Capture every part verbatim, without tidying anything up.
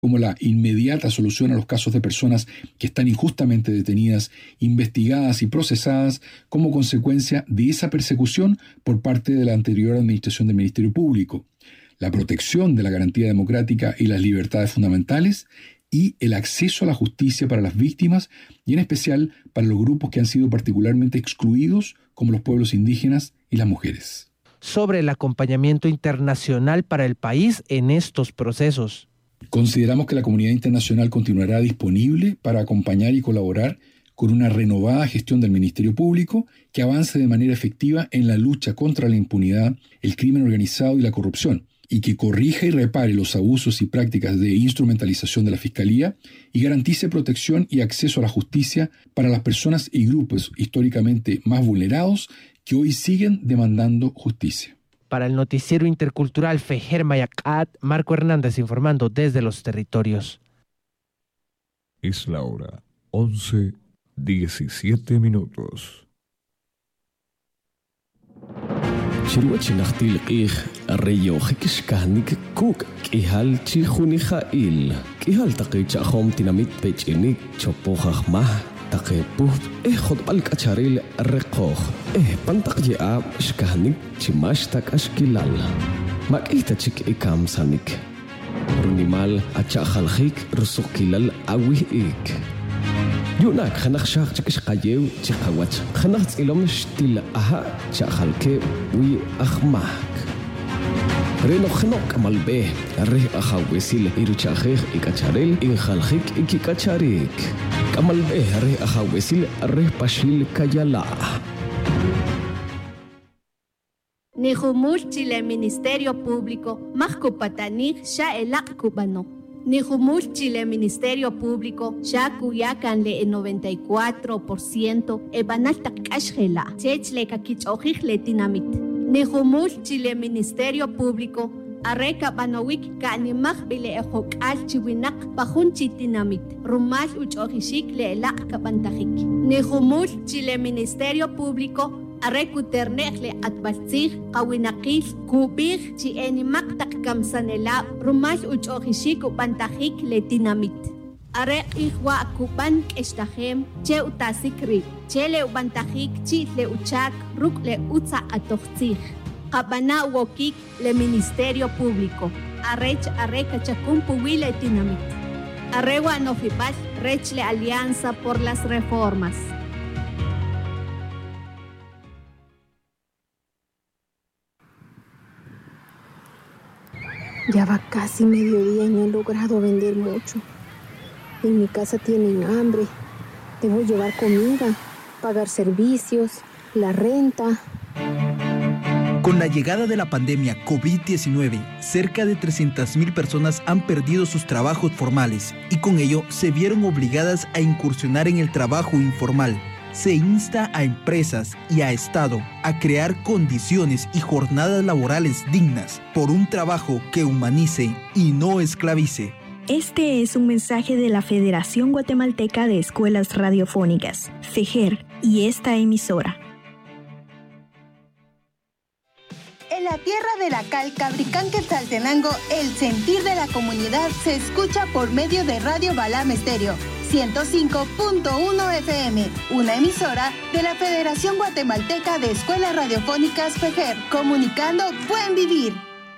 como la inmediata solución a los casos de personas que están injustamente detenidas, investigadas y procesadas como consecuencia de esa persecución por parte de la anterior administración del Ministerio Público, la protección de la garantía democrática y las libertades fundamentales y el acceso a la justicia para las víctimas y en especial para los grupos que han sido particularmente excluidos como los pueblos indígenas y las mujeres. Sobre el acompañamiento internacional para el país en estos procesos. Consideramos que la comunidad internacional continuará disponible para acompañar y colaborar con una renovada gestión del Ministerio Público que avance de manera efectiva en la lucha contra la impunidad, el crimen organizado y la corrupción, y que corrija y repare los abusos y prácticas de instrumentalización de la Fiscalía y garantice protección y acceso a la justicia para las personas y grupos históricamente más vulnerados que hoy siguen demandando justicia. Para el noticiero intercultural Fejer Mayacat, Marco Hernández informando desde los territorios. Es la hora once diecisiete minutos. Chirwachinachtil ich arreyo hikishkahnik kuk kihal chihunijail kihal taqichahom tinamit pechinik chopohaj mah taqepuh eh khotbal kacharil reqoj eh pantak ya shkahnik chimash tak ashkilal makita chik ikam sanik runimal achajalhik rusukilal awihik yunak khanakh shaq chikish qayew chiqawach khanakh tsilom shtil aha chajalke wi akhmak Reno khenok malbe re ahawesil iruchajej ikacharel injalhik ikikacharik kamalbe re ahawesil re pashil kayala Nihumul Chile Ministerio Público Mahkupatanik Sha Elak Cubano Nihumul Chile Ministerio Público Sha Kuyakan le noventa y cuatro por ciento Ebanal Takashela Chechle Kakich le Tinamit Nihumul Chile Ministerio Público Arreka Banowik Kanimach Bile Ejok Al Chiwinak Pajun Chitinamit Rumal Uchojishik Le Elak Kapantajik Nihumul Chile Ministerio Público Arrekuternechle Atbaltzig Kawinakil Kubig Chienimak Takkamsanela Rumal Uchojishik Upantajik Le Tinamit Are ihwa akupan estahem che utasikri che le ubantajik chi le uchak ruk le utza atochtzig kabana wokik le Ministerio Público arrech arreca chacumpu wile tinamit arrewa nofipal rech le Alianza por las Reformas. Ya va casi mediodía y no he logrado vender mucho. En mi casa tienen hambre, debo llevar comida, pagar servicios, la renta. Con la llegada de la pandemia COVID diecinueve, cerca de trescientas mil personas han perdido sus trabajos formales y con ello se vieron obligadas a incursionar en el trabajo informal. Se insta a empresas y a Estado a crear condiciones y jornadas laborales dignas por un trabajo que humanice y no esclavice. Este es un mensaje de la Federación Guatemalteca de Escuelas Radiofónicas, FEJER, y esta emisora. En la tierra de la cal, Cabricán, Quetzaltenango, el sentir de la comunidad se escucha por medio de Radio Balam Estéreo, ciento cinco punto uno F M, una emisora de la Federación Guatemalteca de Escuelas Radiofónicas FEJER, comunicando buen vivir.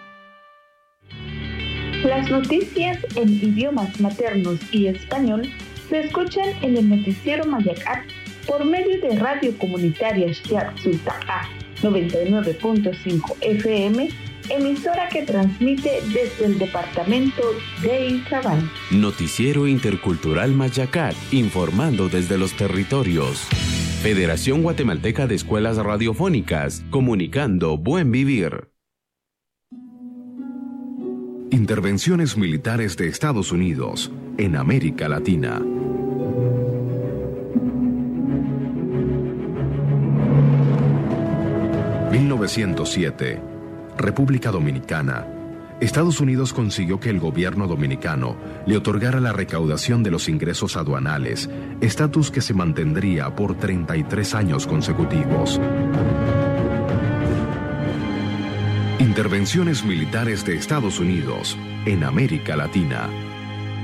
Las noticias en idiomas maternos y español se escuchan en el noticiero Mayacat por medio de Radio Comunitaria Xtiac Sulta'a noventa y nueve punto cinco F M, emisora que transmite desde el departamento de Izabal. Noticiero Intercultural Mayacat, informando desde los territorios. Federación Guatemalteca de Escuelas Radiofónicas, comunicando buen vivir. Intervenciones militares de Estados Unidos en América Latina. mil novecientos siete, República Dominicana. Estados Unidos consiguió que el gobierno dominicano le otorgara la recaudación de los ingresos aduanales, estatus que se mantendría por treinta y tres años consecutivos. Intervenciones militares de Estados Unidos en América Latina.